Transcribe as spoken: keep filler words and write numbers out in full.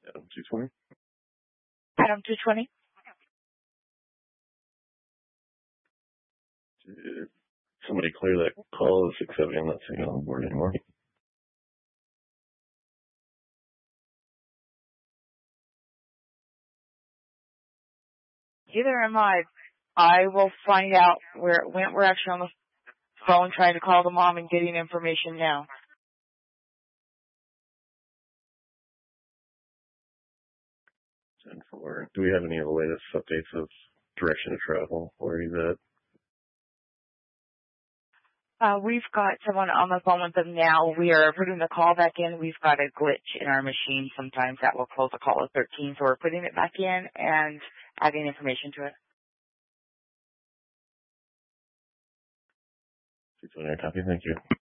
Adam two twenty. Adam two twenty. Did somebody clear that call? six seventy, I'm not seeing it on board anymore. Either am I. I will find out where it went. We're actually on the phone trying to call the mom and getting information now. ten four. Do we have any of the latest updates of direction of travel? Where he's at? Uh, we've got someone on the phone with them now. We are putting the call back in. We've got a glitch in our machine sometimes that will close the call at thirteen, so we're putting it back in and adding information to it. six one eight, copy. Thank you.